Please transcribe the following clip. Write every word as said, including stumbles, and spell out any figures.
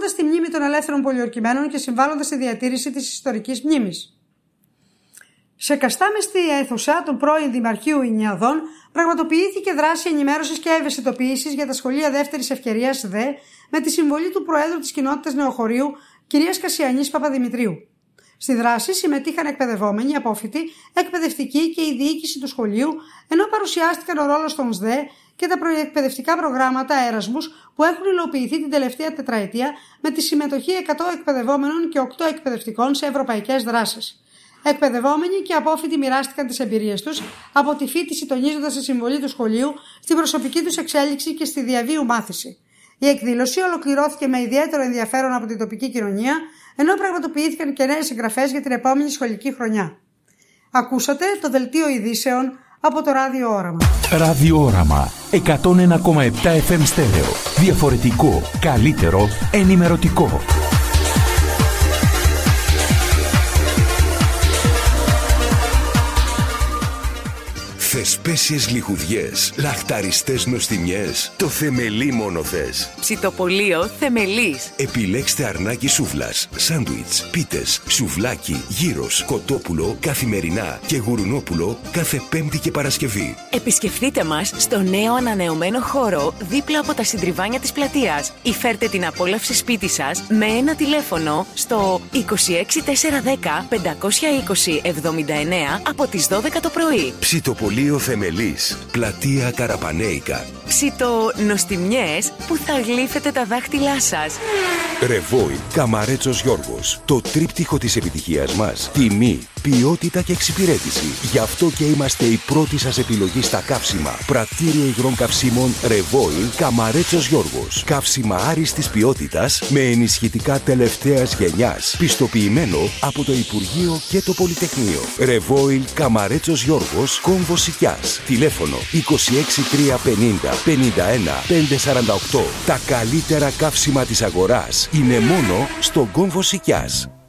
προωθώντας τη μνήμη των ελεύθερων πολιορκημένων και συμβάλλοντας στη διατήρηση της ιστορικής μνήμης. Σε καστάμεστη αίθουσα του πρώην Δημαρχείου Ινιαδών πραγματοποιήθηκε δράση ενημέρωσης και ευαισθητοποίησης για τα σχολεία δεύτερης ευκαιρίας ΔΕ με τη συμβολή του Προέδρου της Κοινότητας Νεοχωρίου, κυρίας Κασιανής Παπαδημητρίου. Στη δράση συμμετείχαν εκπαιδευόμενοι, απόφοιτοι, εκπαιδευτικοί και η διοίκηση του σχολείου, ενώ παρουσιάστηκαν ο ρόλος των ΣΔΕ και τα προεκπαιδευτικά προγράμματα Έρασμους που έχουν υλοποιηθεί την τελευταία τετραετία με τη συμμετοχή εκατό εκπαιδευόμενων και οκτώ εκπαιδευτικών σε ευρωπαϊκές δράσεις. Εκπαιδευόμενοι και απόφοιτοι μοιράστηκαν τις εμπειρίες τους από τη φοιτηση, τονίζοντας τη συμβολή του σχολείου στην προσωπική τους εξέλιξη και στη διαβίου μάθηση. Η εκδήλωση ολοκληρώθηκε με ιδιαίτερο ενδιαφέρον από την τοπική κοινωνία, ενώ πραγματοποιήθηκαν και νέες εγγραφές για την επόμενη σχολική χρονιά. Ακούσατε το δελτίο ειδήσεων από το Ράδιο Όραμα. Ράδιο Όραμα εκατόν ένα κόμμα επτά εφ εμ στέρεο. Διαφορετικό, καλύτερο, ενημερωτικό. Θεσπέσιες λιχουδιές, λαχταριστές νοστιμιές, το θεμελί μόνο θες. Ψητοπολείο Θεμελής. Επιλέξτε αρνάκι σούβλας, σάντουιτς, πίτες, σουβλάκι, γύρος, κοτόπουλο, καθημερινά και γουρουνόπουλο κάθε Πέμπτη και Παρασκευή. Επισκεφτείτε μας στο νέο ανανεωμένο χώρο δίπλα από τα συντριβάνια της πλατείας ή φέρτε την απόλαυση σπίτι σας με ένα τηλέφωνο στο είκοσι έξι τετρακόσια δέκα πεντακόσια είκοσι εβδομήντα εννέα από τις δώδεκα το πρωί. Ψητοπολείο Θεμελής, πλατεία Καραπανέικα. Ψητονοστιμιές που θα γλύφετε τα δάχτυλά σας. Ρεβόι Καμαρέτσος Γιώργος. Το τρίπτυχο της επιτυχίας μας. Τιμή, ποιότητα και εξυπηρέτηση. Γι' αυτό και είμαστε η πρώτη σας επιλογή στα καύσιμα. Πρατήριο υγρών καυσίμων Ρεβόι Καμαρέτσος Γιώργος. Καύσιμα άριστης ποιότητας με ενισχυτικά τελευταίας γενιάς. Πιστοποιημένο από το Υπουργείο και το Πολυτεχνείο. Ρεβόι Καμαρέτσος Γιώργος, Κόμβο Σικιάς. Τηλέφωνο είκοσι έξι τριακόσια πενήντα πενήντα ένα πεντακόσια σαράντα οκτώ. Τα καλύτερα καύσιμα της αγοράς είναι μόνο στον Κόμβο Σικιάς.